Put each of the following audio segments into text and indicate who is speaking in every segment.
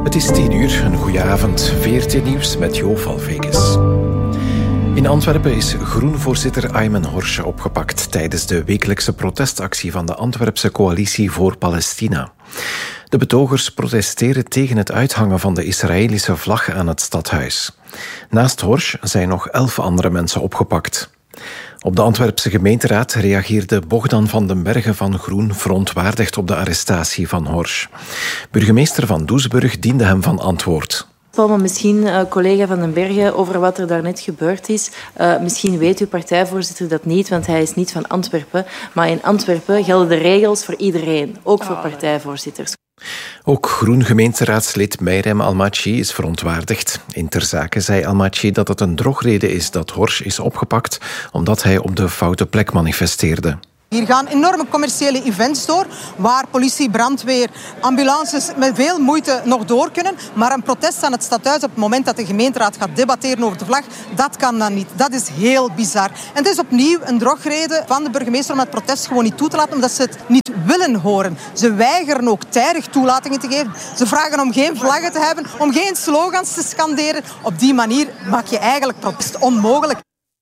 Speaker 1: Het is 10:00, een goeie avond. VRT Nieuws met Jo Valveges. In Antwerpen is Groen-voorzitter Aymen Horsh opgepakt tijdens de wekelijkse protestactie van de Antwerpse Coalitie voor Palestina. De betogers protesteren tegen het uithangen van de Israëlische vlag aan het stadhuis. Naast Horsh zijn nog 11 andere mensen opgepakt. Op de Antwerpse gemeenteraad reageerde Bogdan van den Bergen van Groen verontwaardigd op de arrestatie van Horsh. Burgemeester van Doesburg diende hem van antwoord.
Speaker 2: Maar misschien, collega Van den Bergen, over wat er daarnet gebeurd is. Misschien weet uw partijvoorzitter dat niet, want hij is niet van Antwerpen. Maar in Antwerpen gelden de regels voor iedereen, ook voor partijvoorzitters.
Speaker 1: Ook Groen-gemeenteraadslid Meirem Almachi is verontwaardigd. In ter zake zei Almachi dat het een drogreden is dat Horsh is opgepakt omdat hij op de foute plek manifesteerde.
Speaker 3: Hier gaan enorme commerciële events door, waar politie, brandweer, ambulances met veel moeite nog door kunnen. Maar een protest aan het stadhuis op het moment dat de gemeenteraad gaat debatteren over de vlag, dat kan dan niet. Dat is heel bizar. En het is opnieuw een drogreden van de burgemeester om het protest gewoon niet toe te laten, omdat ze het niet willen horen. Ze weigeren ook tijdig toelatingen te geven. Ze vragen om geen vlaggen te hebben, om geen slogans te scanderen. Op die manier maak je eigenlijk protest onmogelijk.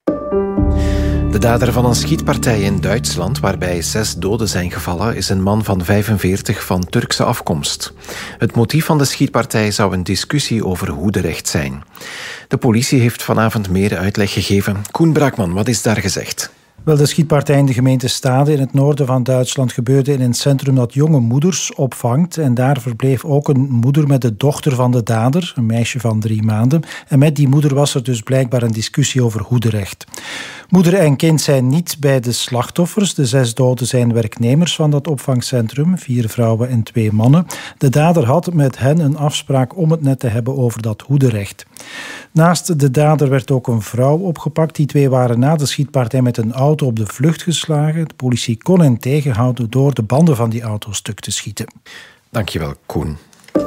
Speaker 1: De dader van een schietpartij in Duitsland, waarbij 6 doden zijn gevallen, is een man van 45 van Turkse afkomst. Het motief van de schietpartij zou een discussie over hoederecht zijn. De politie heeft vanavond meer uitleg gegeven. Koen Braakman, wat is daar gezegd?
Speaker 4: Wel, de schietpartij in de gemeente Stade in het noorden van Duitsland gebeurde in een centrum dat jonge moeders opvangt. En daar verbleef ook een moeder met de dochter van de dader, een meisje van 3 maanden. En met die moeder was er dus blijkbaar een discussie over hoederecht. Moeder en kind zijn niet bij de slachtoffers. De 6 doden zijn werknemers van dat opvangcentrum, 4 vrouwen en 2 mannen. De dader had met hen een afspraak om het net te hebben over dat hoederecht. Naast de dader werd ook een vrouw opgepakt. Die 2 waren na de schietpartij met een auto op de vlucht geslagen. De politie kon hen tegenhouden door de banden van die auto stuk te schieten.
Speaker 1: Dankjewel, Koen.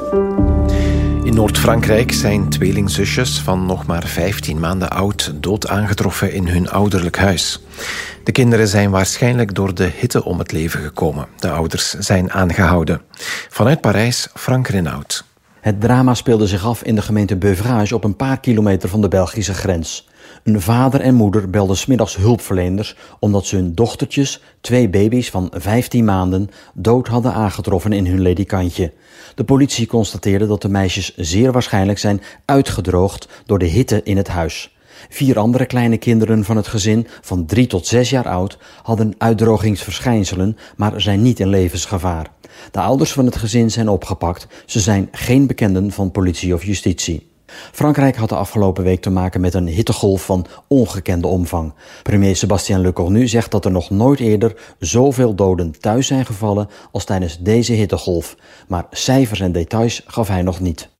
Speaker 1: In Noord-Frankrijk zijn tweelingzusjes van nog maar 15 maanden oud dood aangetroffen in hun ouderlijk huis. De kinderen zijn waarschijnlijk door de hitte om het leven gekomen. De ouders zijn aangehouden. Vanuit Parijs, Frank Renaud.
Speaker 5: Het drama speelde zich af in de gemeente Beuvrages op een paar kilometer van de Belgische grens. Een vader en moeder belden 's middags hulpverleners omdat ze hun dochtertjes, 2 baby's van 15 maanden, dood hadden aangetroffen in hun ledikantje. De politie constateerde dat de meisjes zeer waarschijnlijk zijn uitgedroogd door de hitte in het huis. 4 andere kleine kinderen van het gezin, van 3 tot 6 jaar oud, hadden uitdrogingsverschijnselen, maar zijn niet in levensgevaar. De ouders van het gezin zijn opgepakt. Ze zijn geen bekenden van politie of justitie. Frankrijk had de afgelopen week te maken met een hittegolf van ongekende omvang. Premier Sébastien Lecornu zegt dat er nog nooit eerder zoveel doden thuis zijn gevallen als tijdens deze hittegolf. Maar cijfers en details gaf hij nog niet.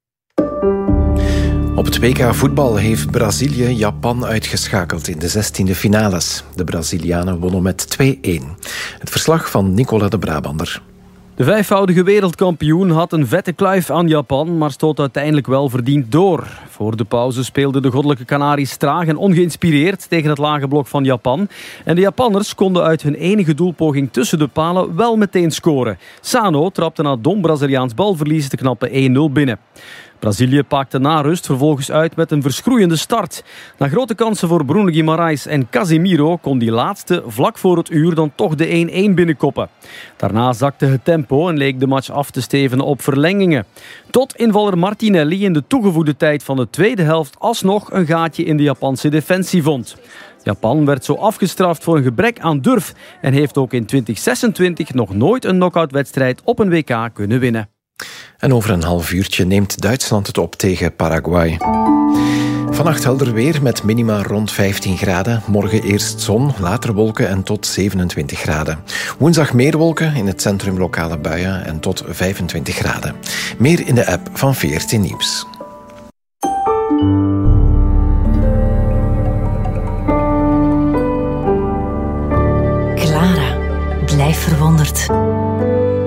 Speaker 1: Op het WK voetbal heeft Brazilië Japan uitgeschakeld in de 16e finales. De Brazilianen wonnen met 2-1. Het verslag van Nicola de Brabander.
Speaker 6: De 5-voudige wereldkampioen had een vette kluif aan Japan, maar stoot uiteindelijk wel verdiend door. Voor de pauze speelden de goddelijke Canaries traag en ongeïnspireerd tegen het lage blok van Japan. En de Japanners konden uit hun enige doelpoging tussen de palen wel meteen scoren. Sano trapte na dom Braziliaans balverlies de knappe 1-0 binnen. Brazilië pakte na rust vervolgens uit met een verschroeiende start. Na grote kansen voor Bruno Guimarães en Casemiro kon die laatste vlak voor het uur dan toch de 1-1 binnenkoppen. Daarna zakte het tempo en leek de match af te stevenen op verlengingen. Tot invaller Martinelli in de toegevoegde tijd van de tweede helft alsnog een gaatje in de Japanse defensie vond. Japan werd zo afgestraft voor een gebrek aan durf en heeft ook in 2026 nog nooit een knock-outwedstrijd op een WK kunnen winnen.
Speaker 1: En over een half uurtje neemt Duitsland het op tegen Paraguay. Vannacht helder weer met minima rond 15 graden. Morgen eerst zon, later wolken en tot 27 graden. Woensdag meer wolken, in het centrum lokale buien en tot 25 graden. Meer in de app van VRT Nieuws.
Speaker 7: Clara, blijf verwonderd.